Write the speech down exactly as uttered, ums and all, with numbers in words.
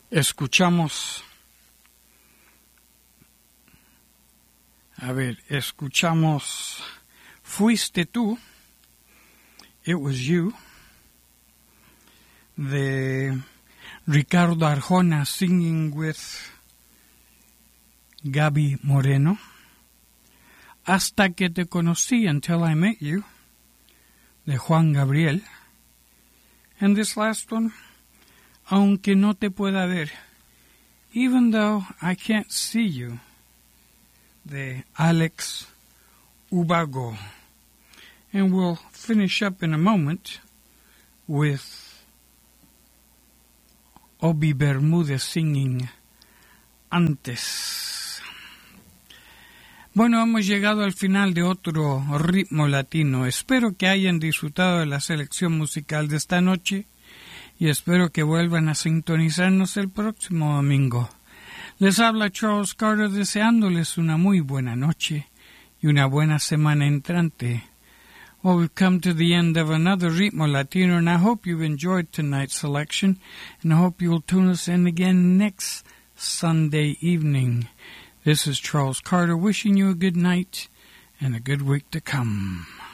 Escuchamos, a ver, escuchamos Fuiste tú, It Was You, de Ricardo Arjona singing with Gaby Moreno. Hasta que te conocí, Until I Met You, de Juan Gabriel. And this last one, Aunque no te pueda ver, Even Though I Can't See You, de Alex Ubago. And we'll finish up in a moment with Obi Bermúdez singing Antes. Bueno, hemos llegado al final de otro ritmo latino. Espero que hayan disfrutado de la selección musical de esta noche y espero que vuelvan a sintonizarnos el próximo domingo. Les habla Charles Carter deseándoles una muy buena noche y una buena semana entrante. Well, we've come to the end of another Ritmo Latino, and I hope you've enjoyed tonight's selection, and I hope you'll tune us in again next Sunday evening. This is Charles Carter wishing you a good night and a good week to come.